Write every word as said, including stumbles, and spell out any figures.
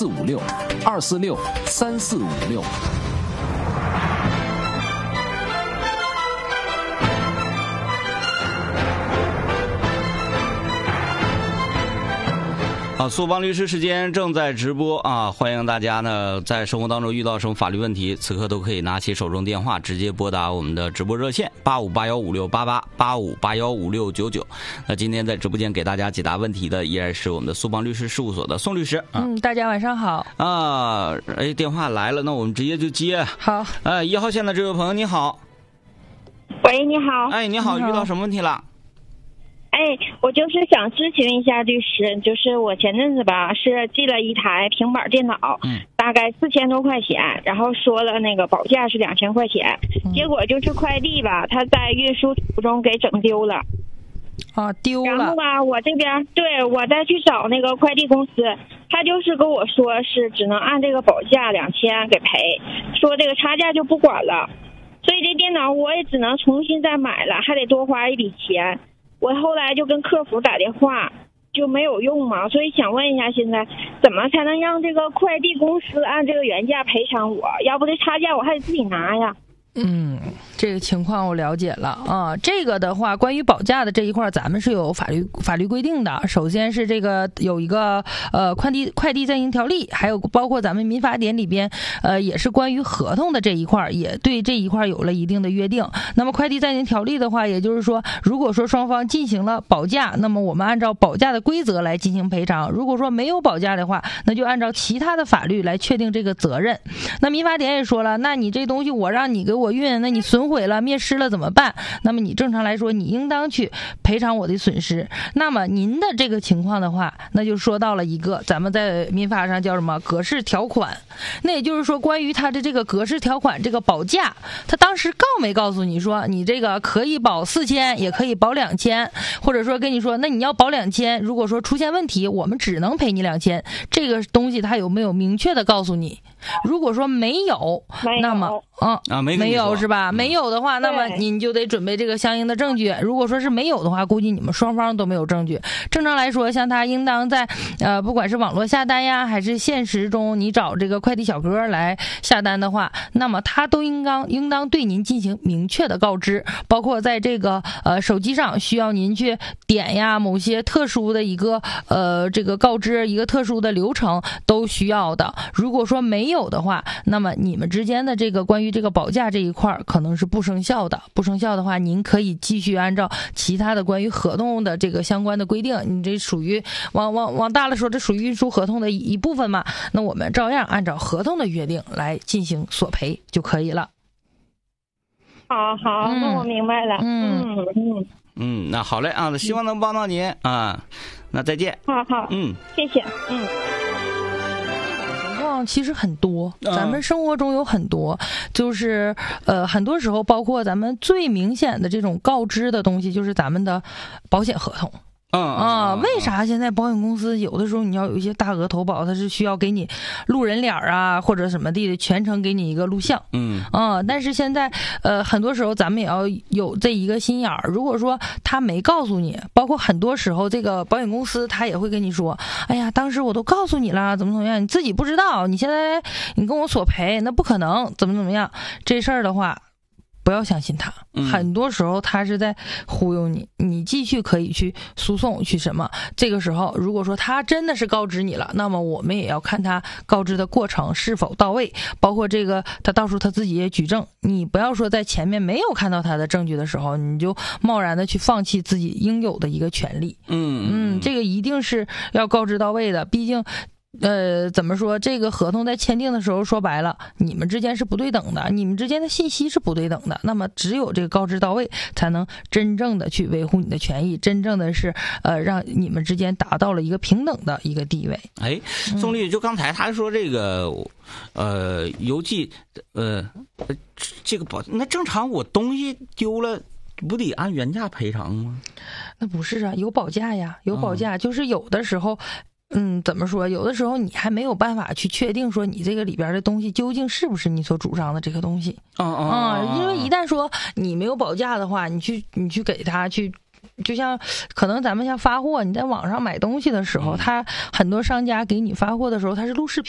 四五六二四六三四五六。 好，苏邦律师时间正在直播啊！欢迎大家呢，在生活当中遇到什么法律问题，此刻都可以拿起手中电话，直接拨打我们的直播热线八五八幺五六八八八五八幺五六九九。那今天在直播间给大家解答问题的依然是我们的苏邦律师事务所的宋律师。啊、 嗯，大家晚上好。 啊，哎，电话来了，那我们直接就接。 好。 哎，一号线的这位朋友你好。 喂，你好。 哎，你好， 你好遇到什么问题了？ 哎，我就是想咨询一下律师，就是我前阵子吧是寄了一台平板电脑， 嗯， 大概四千多块钱，然后说了那个保价是两千块钱， 嗯、 结果就是快递吧，他在运输途中给整丢了。 啊，丢了。 然后吧，我这边对我再去找那个快递公司，他就是跟我说是只能按这个保价两千给赔，说这个差价就不管了，所以这电脑我也只能重新再买了，还得多花一笔钱。我后来就跟客服打电话，就没有用嘛，所以想问一下，现在怎么才能让这个快递公司按这个原价赔偿我？要不这差价我还得自己拿呀。 嗯，这个情况我了解了啊。这个的话，关于保价的这一块，咱们是有法律法律规定的。首先是这个有一个呃快递快递暂行条例，还有包括咱们民法典里边呃也是关于合同的这一块，也对这一块有了一定的约定。那么快递暂行条例的话，也就是说，如果说双方进行了保价，那么我们按照保价的规则来进行赔偿；如果说没有保价的话，那就按照其他的法律来确定这个责任。那民法典也说了，那你这东西我让你给我我运，那你损毁了灭失了怎么办？那么你正常来说你应当去赔偿我的损失。那么您的这个情况的话，那就说到了一个咱们在民法上叫什么格式条款。那也就是说关于他的这个格式条款这个保价，他当时告没告诉你说你这个可以保四千也可以保两千，或者说跟你说那你要保两千，如果说出现问题我们只能赔你两千，这个东西他有没有明确的告诉你？如果说没有，那么嗯啊没没有是吧？ 嗯、 没有的话，那么您就得准备这个相应的证据。如果说是没有的话，估计你们双方都没有证据。正常来说，像他应当在呃，不管是网络下单呀，还是现实中你找这个快递小哥来下单的话，那么他都应当应当对您进行明确的告知，包括在这个呃手机上需要您去点呀，某些特殊的一个呃这个告知，一个特殊的流程都需要的。如果说没有的话，那么你们之间的这个关于这个保价这一块可能是不生效的。不生效的话，您可以继续按照其他的关于合同的这个相关的规定，你这属于往往往大了说，这属于运输合同的一部分嘛。那我们照样按照合同的约定来进行索赔就可以了。 好好、嗯，那我明白了。嗯嗯嗯，那好嘞啊，希望能帮到您啊。那再见。 好好， 嗯， 谢谢。嗯。 其实很多，咱们生活中有很多，就是呃，很多时候包括咱们最明显的这种告知的东西，就是咱们的保险合同。 嗯啊，为啥现在保险公司有的时候你要有一些大额投保，它是需要给你录人脸啊或者什么的，全程给你一个录像。 嗯啊，但是现在呃很多时候咱们也要有这一个心眼儿，如果说他没告诉你，包括很多时候这个保险公司他也会跟你说，哎呀，当时我都告诉你了，怎么怎么样，你自己不知道，你现在你跟我索赔，那不可能，怎么怎么样，这事儿的话。不要相信他，很多时候他是在忽悠你，你继续可以去诉讼去什么。这个时候如果说他真的是告知你了，那么我们也要看他告知的过程是否到位，包括这个他到时候他自己也举证。你不要说在前面没有看到他的证据的时候，你就贸然的去放弃自己应有的一个权利。 嗯嗯，这个一定是要告知到位的，毕竟呃，怎么说？这个合同在签订的时候，说白了，你们之间是不对等的，你们之间的信息是不对等的。那么，只有这个告知到位，才能真正的去维护你的权益，真正的是呃，让你们之间达到了一个平等的一个地位。 哎，宋律，就刚才他说这个，呃，邮寄，呃，这个保，那正常我东西丢了，不得按原价赔偿吗？ 那不是啊，有保价呀，有保价，嗯、就是有的时候。嗯，怎么说？有的时候你还没有办法去确定说你这个里边的东西究竟是不是你所主张的这个东西。 啊啊！因为一旦说你没有保价的话，你去你去给他去，就像可能咱们像发货，你在网上买东西的时候，他很多商家给你发货的时候，他是录视频。